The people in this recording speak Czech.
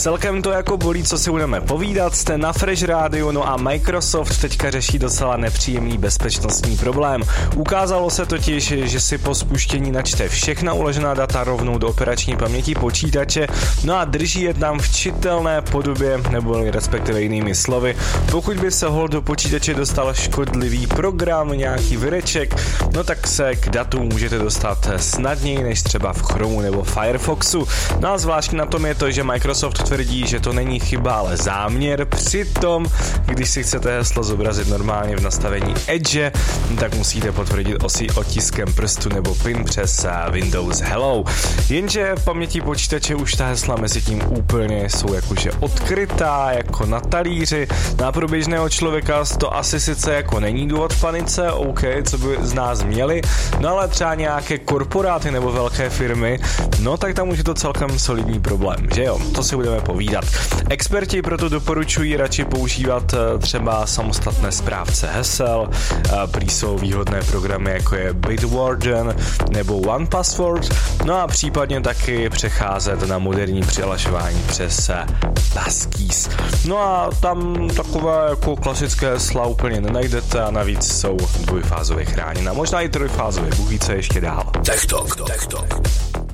Celkem to jako bolí, co si budeme povídat, jste na Fresh Rádiu, no a Microsoft teďka řeší docela nepříjemný bezpečnostní problém. Ukázalo se totiž, že si po spuštění načte všechna uložená data rovnou do operační paměti počítače, no a drží je tam v čitelné podobě, nebo respektive jinými slovy. Pokud by se hol do počítače dostal škodlivý program, nějaký vireček, no tak se k datu můžete dostat snadněji než třeba v Chromu nebo Firefoxu. No a zvláštní na tom je to, že Microsoft tvrdí, že to není chyba, ale záměr. Přitom, když si chcete heslo zobrazit normálně v nastavení Edge, tak musíte potvrdit otiskem prstu nebo PIN přes Windows Hello. Jenže v paměti počítače už ta hesla mezi tím úplně jsou jakože odkrytá, jako na talíři. Na pro běžného člověka to asi sice jako není důvod v panice, OK, co by z nás měli, no ale třeba nějaké korporáty nebo velké firmy, no tak tam už je to celkem solidní problém, že jo? To si budeme povídat. Experti proto doporučují radši používat třeba samostatné správce hesel, prý jsou výhodné programy jako je Bitwarden nebo OnePassword, no a případně taky přecházet na moderní přihlašování přes passkeys. No a tam takové jako klasické hesla úplně nenajdete a navíc jsou dvojfázově chráněna. Možná i trojfázově, Bůh ví, co ještě dál. Tech Talk.